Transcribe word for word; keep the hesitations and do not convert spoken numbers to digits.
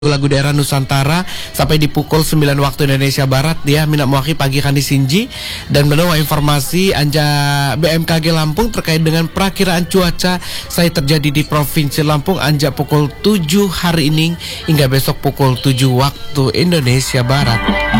lagu daerah Nusantara sampai di pukul sembilan waktu Indonesia Barat. Dia minat mewaki pagi kan di Sinji dan menurut informasi anja B M K G Lampung terkait dengan perakiraan cuaca saya terjadi di Provinsi Lampung anja pukul tujuh hari ini hingga besok pukul tujuh waktu Indonesia Barat.